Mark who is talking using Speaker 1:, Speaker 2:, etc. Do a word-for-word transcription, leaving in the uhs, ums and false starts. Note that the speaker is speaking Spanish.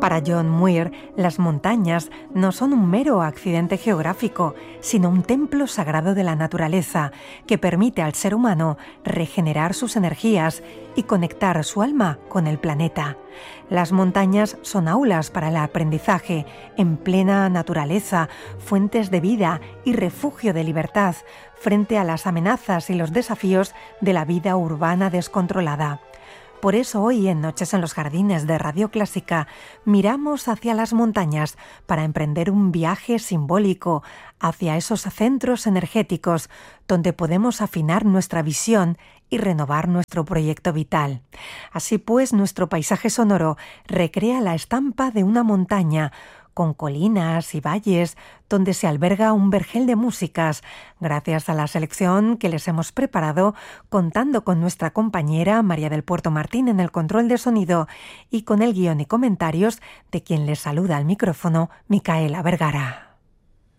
Speaker 1: Para John Muir, las montañas no son un mero accidente geográfico, sino un templo sagrado de la naturaleza que permite al ser humano regenerar sus energías y conectar su alma con el planeta. Las montañas son aulas para el aprendizaje, en plena naturaleza, fuentes de vida y refugio de libertad frente a las amenazas y los desafíos de la vida urbana descontrolada. Por eso hoy en Noches en los Jardines de Radio Clásica miramos hacia las montañas para emprender un viaje simbólico hacia esos centros energéticos donde podemos afinar nuestra visión y renovar nuestro proyecto vital. Así pues, nuestro paisaje sonoro recrea la estampa de una montaña, con colinas y valles donde se alberga un vergel de músicas, gracias a la selección que les hemos preparado, contando con nuestra compañera María del Puerto Martín en el control de sonido y con el guión y comentarios de quien les saluda al micrófono, Micaela Vergara.